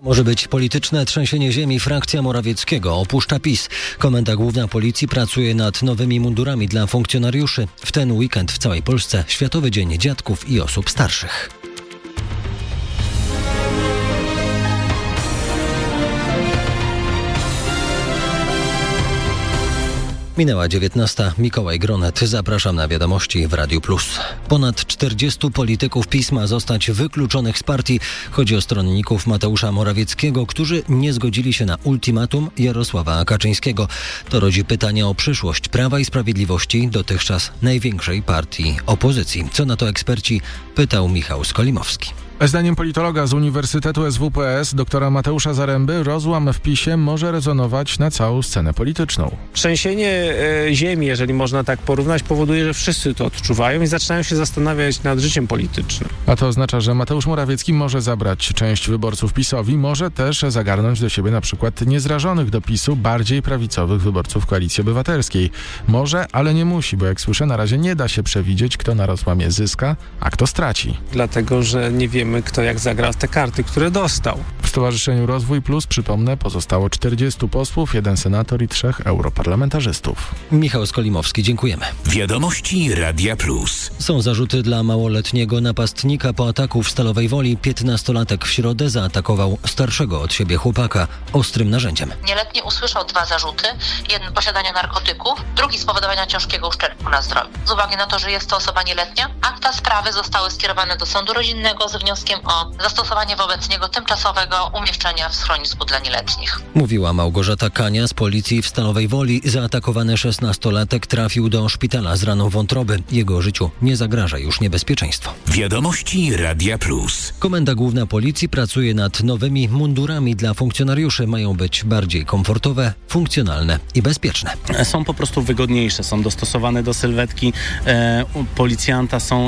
Może być polityczne trzęsienie ziemi. Frakcja Morawieckiego opuszcza PiS. Komenda Główna Policji pracuje nad nowymi mundurami dla funkcjonariuszy. W ten weekend w całej Polsce Światowy Dzień Dziadków i Osób Starszych. Minęła 19. Mikołaj Gronet. Zapraszam na wiadomości w Radiu Plus. Ponad 40 polityków PiS ma zostać wykluczonych z partii. Chodzi o stronników Mateusza Morawieckiego, którzy nie zgodzili się na ultimatum Jarosława Kaczyńskiego. To rodzi pytania o przyszłość Prawa i Sprawiedliwości, dotychczas największej partii opozycji. Co na to eksperci? Pytał Michał Skolimowski. Zdaniem politologa z Uniwersytetu SWPS, doktora Mateusza Zaręby, rozłam w PiS-ie może rezonować na całą scenę polityczną. Trzęsienie ziemi, jeżeli można tak porównać, powoduje, że wszyscy to odczuwają i zaczynają się zastanawiać nad życiem politycznym. A to oznacza, że Mateusz Morawiecki może zabrać część wyborców PiS-owi, może też zagarnąć do siebie na przykład niezrażonych do PiS-u, bardziej prawicowych wyborców Koalicji Obywatelskiej. Może, ale nie musi, bo jak słyszę, na razie nie da się przewidzieć, kto na rozłamie zyska, a kto straci. Dlatego, że nie wiemy, kto jak zagra w te karty, które dostał. W Stowarzyszeniu Rozwój Plus, przypomnę, pozostało 40 posłów, 1 senator i 3 europarlamentarzystów. Michał Skolimowski, dziękujemy. Wiadomości Radia Plus. Są zarzuty dla małoletniego napastnika po ataku w Stalowej Woli. 15-latek w środę zaatakował starszego od siebie chłopaka ostrym narzędziem. Nieletni usłyszał 2 zarzuty. Jeden posiadania narkotyków, drugi spowodowania ciężkiego uszczerbku na zdrowiu. Z uwagi na to, że jest to osoba nieletnia, akta sprawy zostały skierowane do sądu rodzinnego ze wnioskiem o zastosowanie wobec niego tymczasowego umieszczenia w schronisku dla nieletnich. Mówiła Małgorzata Kania z policji w Stalowej Woli. Zaatakowany 16-latek trafił do szpitala z raną wątroby. Jego życiu nie zagraża już niebezpieczeństwo. Wiadomości Radia Plus. Komenda Główna Policji pracuje nad nowymi mundurami dla funkcjonariuszy. Mają być bardziej komfortowe, funkcjonalne i bezpieczne. Są po prostu wygodniejsze, są dostosowane do sylwetki policjanta, są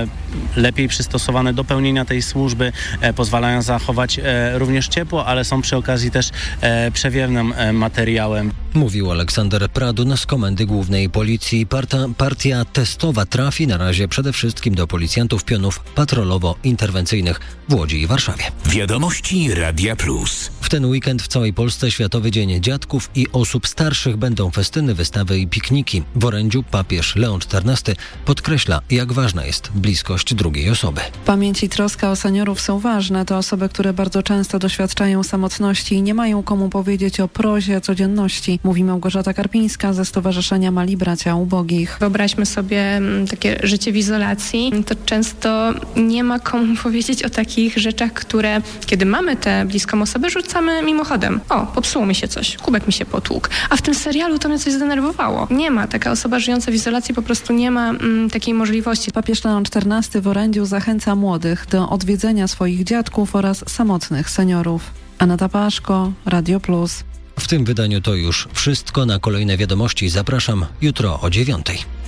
lepiej przystosowane do pełnienia tej służby, pozwalają zachować również ciepło, ale są przy okazji też przewiewnym materiałem. Mówił Aleksander Pradun z Komendy Głównej Policji. Partia testowa trafi na razie przede wszystkim do policjantów pionów patrolowo-interwencyjnych w Łodzi i Warszawie. Wiadomości Radia Plus. W ten weekend w całej Polsce Światowy Dzień Dziadków i Osób Starszych. Będą festyny, wystawy i pikniki. W orędziu papież Leon XIV podkreśla, jak ważna jest bliskość drugiej osoby. Pamięć i troska o seniorów są ważne. To osoby, które bardzo często doświadczają samotności i nie mają komu powiedzieć o prozie codzienności, mówi Małgorzata Karpińska ze Stowarzyszenia Mali Bracia Ubogich. Wyobraźmy sobie takie życie w izolacji. To często nie ma komu powiedzieć o takich rzeczach, które, kiedy mamy tę bliską osobę, rzucamy mimochodem. O, popsuło mi się coś, kubek mi się potłukł. A w tym serialu to mnie coś zdenerwowało. Nie ma. Taka osoba żyjąca w izolacji po prostu nie ma takiej możliwości. Papież Leon XIV w orędziu zachęca młodych do odwiedzenia swoich dziadków oraz samotnych seniorów. Aneta Paszko, Radio Plus. W tym wydaniu to już wszystko. Na kolejne wiadomości zapraszam jutro o 9:00.